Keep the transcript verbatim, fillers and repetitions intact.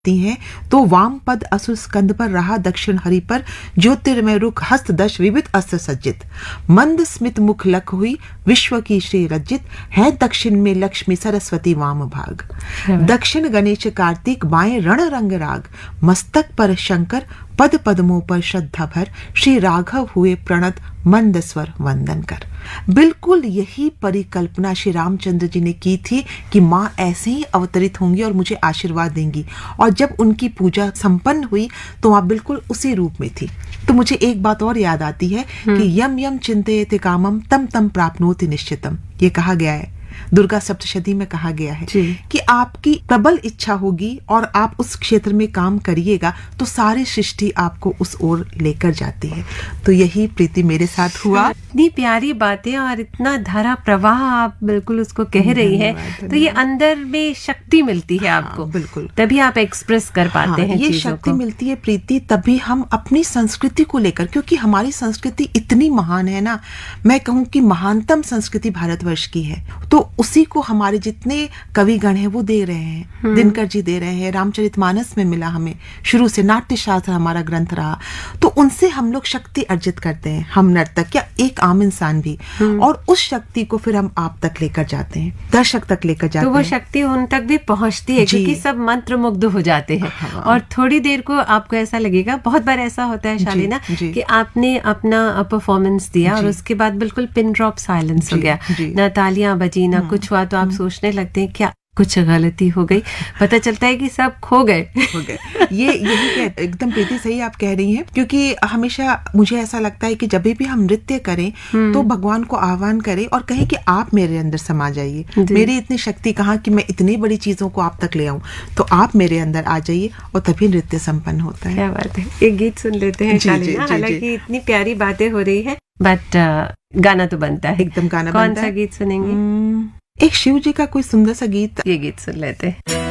हैं तो वाम पद असुर स्कंद पर रहा, दक्षिण हरि पर ज्योतिर्मय रुख, हस्त दश विविध अस्त्र सज्जित, मंद स्मित मुख लख हुई विश्व की श्री रज्जित, है दक्षिण में लक्ष्मी सरस्वती वाम भाग, दक्षिण गणेश कार्तिक, बाएं रण रंग राग, मस्तक पर शंकर, पद पद्मों पर श्रद्धा भर, श्री राघव हुए प्रणत, मंद स्वर वंदन कर। बिल्कुल यही परिकल्पना श्री रामचंद्र जी ने की थी कि माँ ऐसे ही अवतरित होंगी और मुझे आशीर्वाद देंगी, और जब उनकी पूजा संपन्न हुई तो माँ बिल्कुल उसी रूप में थी। तो मुझे एक बात और याद आती है कि यम यम चिंतयते कामम तम तम प्राप्नोति निश्चितम, ये कहा गया है, दुर्गा सप्तशती में कहा गया है कि आपकी प्रबल इच्छा होगी और आप उस क्षेत्र में काम करिएगा तो सारी सृष्टि आपको उस ओर लेकर जाती है। तो यही प्रीति मेरे साथ हुआ। इतनी प्यारी बातें और इतना धारा प्रवाह आप बिल्कुल उसको कह रही है, तो ये अंदर में शक्ति मिलती है आपको। हाँ, बिल्कुल, तभी आप एक्सप्रेस कर पाते हाँ, हैं ये शक्ति मिलती है प्रीति, तभी हम अपनी संस्कृति को लेकर, क्योंकि हमारी संस्कृति इतनी महान है ना, मैं कहूँ कि महानतम संस्कृति भारतवर्ष की है, तो उसी को हमारे जितने कविगण हैं वो दे रहे हैं। दिनकर जी दे रहे हैं, रामचरितमानस में मिला हमें, शुरू से नाट्य शास्त्र हमारा ग्रंथ रहा, तो उनसे हम लोग शक्ति अर्जित करते हैं, हम नर्तक या एक आम इंसान भी, और उस शक्ति को फिर हम आप तक लेकर जाते हैं, दर्शक तक लेकर जाते हैं, तो वो शक्ति उन तक भी पहुंचती है क्योंकि सब मंत्र मुग्ध हो जाते हैं। हाँ। और थोड़ी देर को आपको ऐसा लगेगा, बहुत बार ऐसा होता है शालीना कि आपने अपना परफॉर्मेंस दिया और उसके बाद बिल्कुल पिन ड्रॉप साइलेंस हो गया, ना तालियां बजी ना कुछ हुआ, तो आप सोचने लगते हैं क्या कुछ गलती हो गई, पता चलता है कि सब खो गए हो गए। ये यही एकदम प्रीति सही आप कह रही हैं, क्योंकि हमेशा मुझे ऐसा लगता है कि जब भी हम नृत्य करें तो भगवान को आह्वान करें और कहें कि आप मेरे अंदर समा जाइए, मेरी इतनी शक्ति कहाँ कि मैं इतनी बड़ी चीजों को आप तक ले आऊं, तो आप मेरे अंदर आ जाइए और तभी नृत्य संपन्न होता है। क्या बात है। एक गीत सुन लेते हैं शालीना, हालांकि इतनी प्यारी बातें हो रही है बट गाना तो बनता है, एकदम गाना कौन बनता है। सा गीत सुनेंगे? एक शिव जी का कोई सुंदर सा गीत, ये गीत सुन लेते हैं।